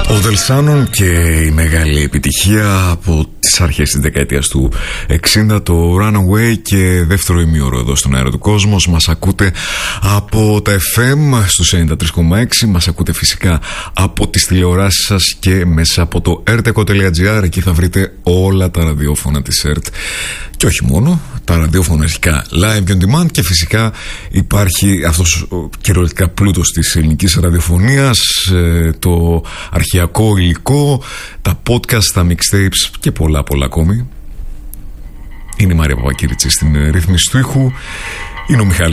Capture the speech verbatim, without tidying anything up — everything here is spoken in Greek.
Ο Δελσάνον και η μεγάλη επιτυχία από τις αρχές της δεκαετίας του εξήντα, το Runaway, και δεύτερο ημίωρο εδώ στον αέρα του κόσμος. Μας ακούτε από τα εφ εμ στους ενενήντα τρία κόμμα έξι, μας ακούτε φυσικά από τις τηλεοράσεις σας και μέσα από το erteco τελεία gr. Εκεί θα βρείτε όλα τα ραδιόφωνα της ΕΡΤ και όχι μόνο, τα ραδιόφωνα αρχικά live on demand, και φυσικά υπάρχει αυτός ο κυριολεκτικά πλούτος της ελληνικής ραδιοφωνίας, το αρχαιακό υλικό, τα podcast, τα mixtapes και πολλά πολλά ακόμη. Είναι η Μαρία Παπακύριτσι στην ρύθμιση του ήχου, είναι ο Μιχάλης